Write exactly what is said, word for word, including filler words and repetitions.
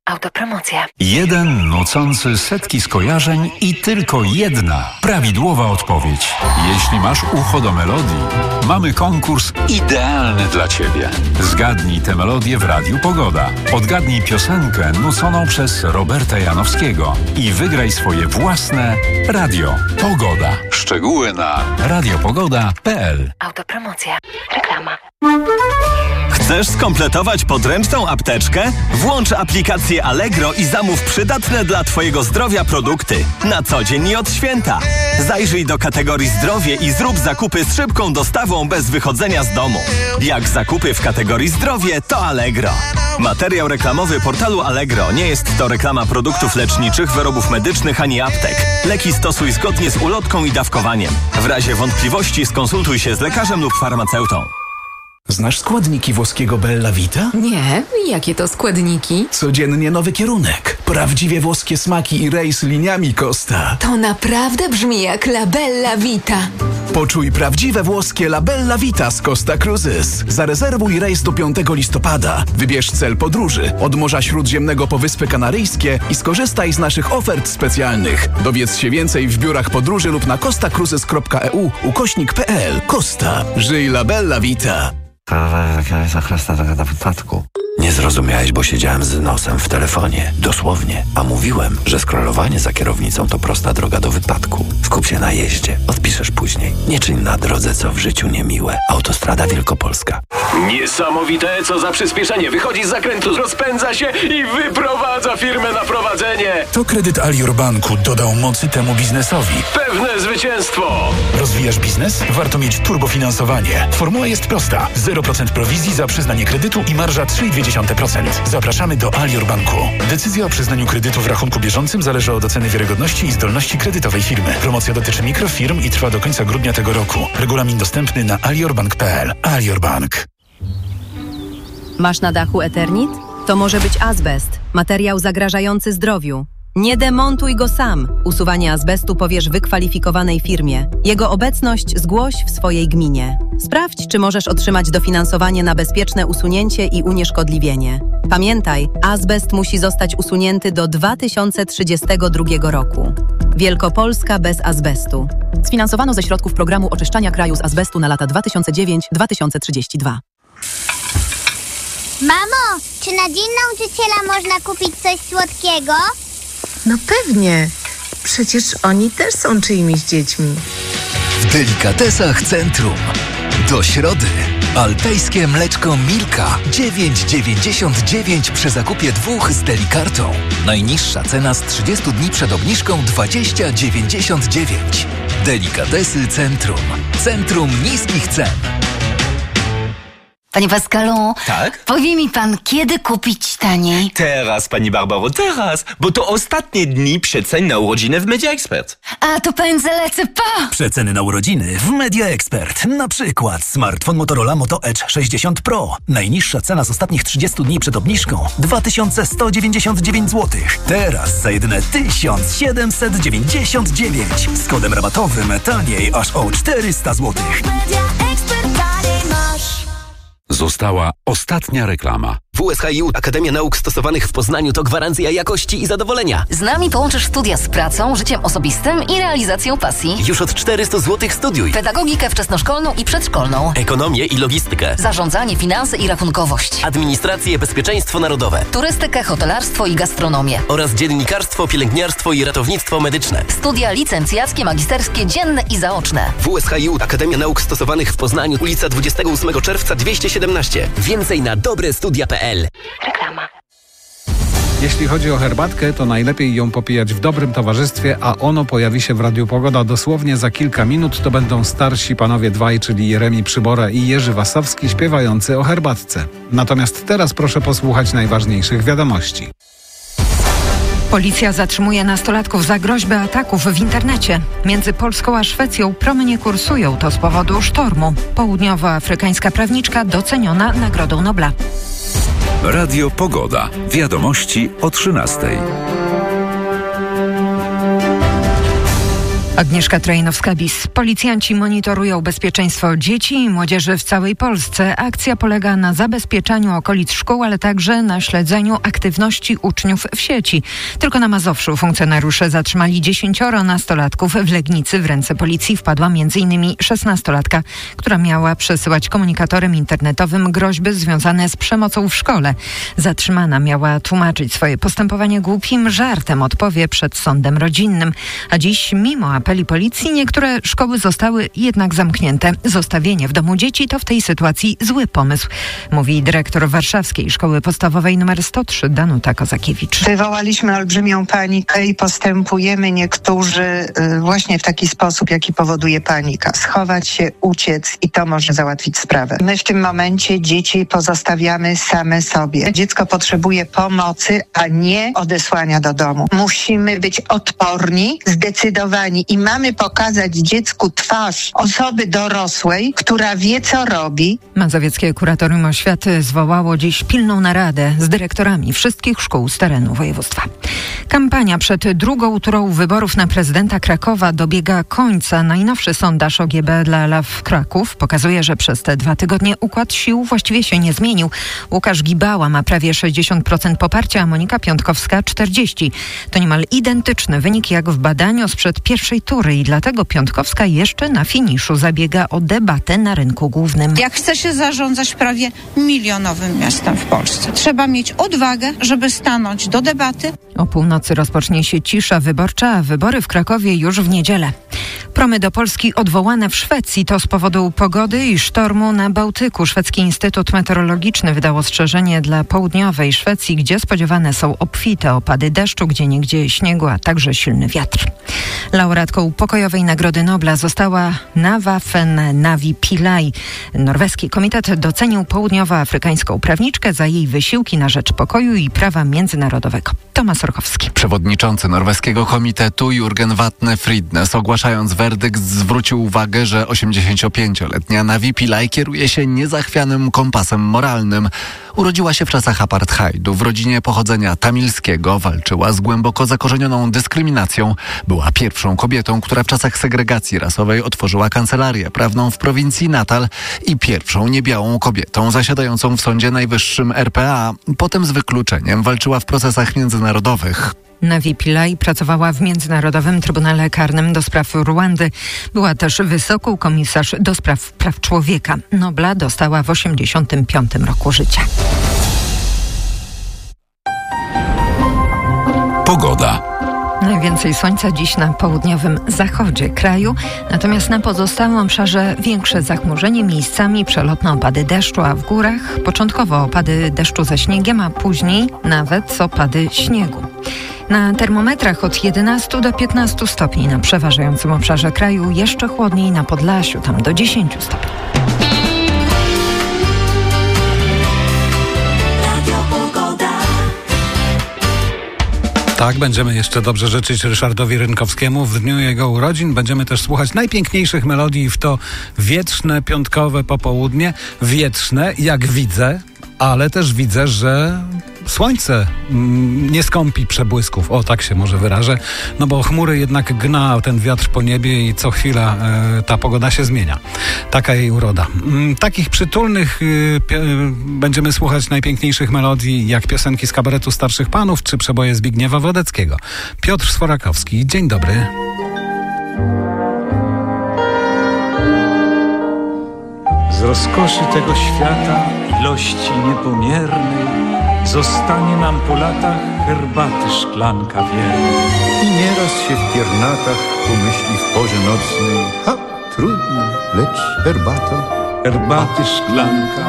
Autopromocja. Jeden nucący setki skojarzeń i tylko jedna prawidłowa odpowiedź. Jeśli masz ucho do melodii, mamy konkurs idealny dla Ciebie. Zgadnij tę melodię w Radiu Pogoda. Odgadnij piosenkę nuconą przez Roberta Janowskiego i wygraj swoje własne Radio Pogoda. Szczegóły na radiopogoda kropka p l. Autopromocja. Reklama. Chcesz skompletować podręczną apteczkę? Włącz aplikację Allegro i zamów przydatne dla Twojego zdrowia produkty. Na co dzień i od święta. Zajrzyj do kategorii zdrowie i zrób zakupy z szybką dostawą bez wychodzenia z domu. Jak zakupy w kategorii zdrowie, to Allegro. Materiał reklamowy portalu Allegro nie jest to reklama produktów leczniczych, wyrobów medycznych ani aptek. Leki stosuj zgodnie z ulotką i dawkowaniem. W razie wątpliwości skonsultuj się z lekarzem lub farmaceutą. Znasz składniki włoskiego Bella Vita? Nie, jakie to składniki? Codziennie nowy kierunek. Prawdziwie włoskie smaki i rejs liniami Costa. To naprawdę brzmi jak La Bella Vita. Poczuj prawdziwe włoskie La Bella Vita z Costa Cruises. Zarezerwuj rejs do piątego listopada. Wybierz cel podróży od Morza Śródziemnego po Wyspy Kanaryjskie i skorzystaj z naszych ofert specjalnych. Dowiedz się więcej w biurach podróży lub na costacruises kropka e u ukośnik kropka p l. Costa. Żyj La Bella Vita. Nie zrozumiałeś, bo siedziałem z nosem w telefonie. Dosłownie. A mówiłem, że scrollowanie za kierownicą to prosta droga do wypadku. Skup się na jeździe. Odpiszesz później. Nie czyń na drodze, co w życiu niemiłe. Autostrada Wielkopolska. Niesamowite, co za przyspieszenie. Wychodzi z zakrętu, rozpędza się i wyprowadza firmę na prowadzenie. To kredyt Alior Banku dodał mocy temu biznesowi. Pewne zwycięstwo. Rozwijasz biznes? Warto mieć turbofinansowanie. Formuła jest prosta. zero procent prowizji za przyznanie kredytu i marża trzy i dwie dziesiąte procent. Zapraszamy do Alior Banku. Decyzja o przyznaniu kredytu w rachunku bieżącym zależy od oceny wiarygodności i zdolności kredytowej firmy. Promocja dotyczy mikrofirm i trwa do końca grudnia tego roku. Regulamin dostępny na aliorbank kropka p l. Alior Bank. Masz na dachu Eternit? To może być azbest, materiał zagrażający zdrowiu. Nie demontuj go sam. Usuwanie azbestu powierz wykwalifikowanej firmie. Jego obecność zgłoś w swojej gminie. Sprawdź, czy możesz otrzymać dofinansowanie na bezpieczne usunięcie i unieszkodliwienie. Pamiętaj, azbest musi zostać usunięty do dwa tysiące trzydziestego drugiego roku. Wielkopolska bez azbestu. Sfinansowano ze środków programu oczyszczania kraju z azbestu na lata dwa tysiące dziewiąty do dwa tysiące trzydziestego drugiego. Mamo, czy na Dzień Nauczyciela można kupić coś słodkiego? No pewnie. Przecież oni też są czyimiś dziećmi. W delikatesach Centrum. Do środy. Alpejskie mleczko Milka dziewięć dziewięćdziesiąt dziewięć przy zakupie dwóch z Delikartą. Najniższa cena z trzydziestu dni przed obniżką dwadzieścia dziewięćdziesiąt dziewięć. Delikatesy Centrum. Centrum niskich cen. Panie Pascalu, tak? Powie mi pan, kiedy kupić taniej? Teraz, pani Barbaro, teraz, bo to ostatnie dni przecen na urodziny w Media Expert. A, to pędzę, lecę, pa! Przeceny na urodziny w Media Expert. Na przykład smartfon Motorola Moto Edge sześćdziesiąt Pro. Najniższa cena z ostatnich trzydziestu dni przed obniżką dwa tysiące sto dziewięćdziesiąt dziewięć złotych. Teraz za jedyne tysiąc siedemset dziewięćdziesiąt dziewięć. Z kodem rabatowym taniej aż o czterysta złotych. Media Expert taniej masz. Została ostatnia reklama. W U S H I U Akademia Nauk Stosowanych w Poznaniu to gwarancja jakości i zadowolenia. Z nami połączysz studia z pracą, życiem osobistym i realizacją pasji. Już od czterysta złotych studiuj. Pedagogikę wczesnoszkolną i przedszkolną. Ekonomię i logistykę. Zarządzanie, finanse i rachunkowość. Administrację, bezpieczeństwo narodowe. Turystykę, hotelarstwo i gastronomię. Oraz dziennikarstwo, pielęgniarstwo i ratownictwo medyczne. Studia licencjackie, magisterskie, dzienne i zaoczne. W U S H I U Akademia Nauk Stosowanych w Poznaniu, ulica dwudziestego ósmego czerwca dwieście siedemnaście. Więcej na dobre studia kropka p l. Reklama. Jeśli chodzi o herbatkę, to najlepiej ją popijać w dobrym towarzystwie, a ono pojawi się w Radiu Pogoda dosłownie za kilka minut. To będą starsi panowie dwaj, czyli Jeremi Przybora i Jerzy Wasowski, śpiewający o herbatce. Natomiast teraz proszę posłuchać najważniejszych wiadomości. Policja zatrzymuje nastolatków za groźbę ataków w internecie. Między Polską a Szwecją promy nie kursują, to z powodu sztormu. Południowoafrykańska prawniczka doceniona Nagrodą Nobla. Radio Pogoda. Wiadomości o trzynastej. Agnieszka Trajnowska-Bis. Policjanci monitorują bezpieczeństwo dzieci i młodzieży w całej Polsce. Akcja polega na zabezpieczaniu okolic szkół, ale także na śledzeniu aktywności uczniów w sieci. Tylko na Mazowszu funkcjonariusze zatrzymali dziesięcioro nastolatków. W Legnicy w ręce policji wpadła między innymi szesnastolatka, która miała przesyłać komunikatorem internetowym groźby związane z przemocą w szkole. Zatrzymana miała tłumaczyć swoje postępowanie głupim żartem, odpowie przed sądem rodzinnym. A dziś, mimo apeli policji, niektóre szkoły zostały jednak zamknięte. Zostawienie w domu dzieci to w tej sytuacji zły pomysł, mówi dyrektor warszawskiej szkoły podstawowej nr sto trzy Danuta Kozakiewicz. Wywołaliśmy olbrzymią panikę i postępujemy niektórzy właśnie w taki sposób, jaki powoduje panika. Schować się, uciec i to może załatwić sprawę. My w tym momencie dzieci pozostawiamy same sobie. Dziecko potrzebuje pomocy, a nie odesłania do domu. Musimy być odporni, zdecydowani i mamy pokazać dziecku twarz osoby dorosłej, która wie, co robi. Mazowieckie Kuratorium Oświaty zwołało dziś pilną naradę z dyrektorami wszystkich szkół z terenu województwa. Kampania przed drugą turą wyborów na prezydenta Krakowa dobiega końca. Najnowszy sondaż O G B dla L A W Kraków pokazuje, że przez te dwa tygodnie układ sił właściwie się nie zmienił. Łukasz Gibała ma prawie sześćdziesiąt procent poparcia, a Monika Piątkowska czterdzieści procent. To niemal identyczny wynik jak w badaniu sprzed pierwszej tury i dlatego Piątkowska jeszcze na finiszu zabiega o debatę na rynku głównym. Jak chce się zarządzać prawie milionowym miastem w Polsce, trzeba mieć odwagę, żeby stanąć do debaty. O północy rozpocznie się cisza wyborcza, a wybory w Krakowie już w niedzielę. Promy do Polski odwołane w Szwecji to z powodu pogody i sztormu na Bałtyku. Szwedzki Instytut Meteorologiczny wydał ostrzeżenie dla południowej Szwecji, gdzie spodziewane są obfite opady deszczu, gdzieniegdzie śniegu, a także silny wiatr. Laureatką pokojowej Nagrody Nobla została Nawafen Navi Pillay. Norweski komitet docenił południowoafrykańską prawniczkę za jej wysiłki na rzecz pokoju i prawa międzynarodowego. Tomasz Orchowski. Przewodniczący norweskiego komitetu Jürgen Vatne Fridnes, ogłaszając werdykt, zwrócił uwagę, że osiemdziesięciopięcioletnia Navi Pillay kieruje się niezachwianym kompasem moralnym. Urodziła się w czasach apartheidu. W rodzinie pochodzenia tamilskiego, walczyła z głęboko zakorzenioną dyskryminacją. Była pierwszą kobietą, która w czasach segregacji rasowej otworzyła kancelarię prawną w prowincji Natal i pierwszą niebiałą kobietą zasiadającą w Sądzie Najwyższym R P A. Potem z wykluczeniem walczyła w procesach międzynarodowych. Navi Pillay pracowała w Międzynarodowym Trybunale Karnym do spraw Ruandy. Była też wysoką komisarz do spraw praw człowieka. Nobla dostała w osiemdziesiątym piątym roku życia. Pogoda. Najwięcej słońca dziś na południowym zachodzie kraju, natomiast na pozostałym obszarze większe zachmurzenie, miejscami przelotne opady deszczu, a w górach początkowo opady deszczu ze śniegiem, a później nawet opady śniegu. Na termometrach od jedenastu do piętnastu stopni na przeważającym obszarze kraju, jeszcze chłodniej na Podlasiu, tam do dziesięciu stopni. Tak, będziemy jeszcze dobrze życzyć Ryszardowi Rynkowskiemu w dniu jego urodzin. Będziemy też słuchać najpiękniejszych melodii w to wietrzne, piątkowe popołudnie. Wietrzne, jak widzę, ale też widzę, że słońce mm, nie skąpi przebłysków. O, tak się może wyrażę. No bo chmury jednak gna ten wiatr po niebie i co chwila e, ta pogoda się zmienia. Taka jej uroda. Mm, takich przytulnych y, pi- y, będziemy słuchać najpiękniejszych melodii, jak piosenki z kabaretu Starszych Panów, czy przeboje Zbigniewa Wodeckiego. Piotr Sforakowski, dzień dobry. Z rozkoszy tego świata, ilości niepomiernej, zostanie nam po latach herbaty szklanka wierna. I nieraz się w piernatach pomyśli w porze nocnej: ha, trudno, lecz herbata. Herbaty szklanka